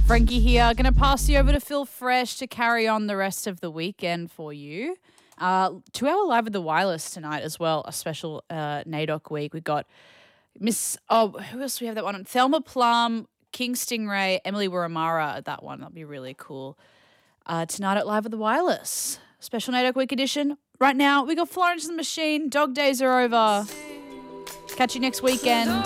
Frankie here. Going to pass you over to Phil Fresh to carry on the rest of the weekend for you. 2-hour live with the Wireless tonight as well, a special NAIDOC week. We've got who else do we have that one on? Thelma Plum, King Stingray, Emily Waramara at that one. That'll be really cool. Tonight at Live with the Wireless. Special NAIDOC week edition. Right now, we got Florence and the Machine. Dog days are over. Catch you next weekend.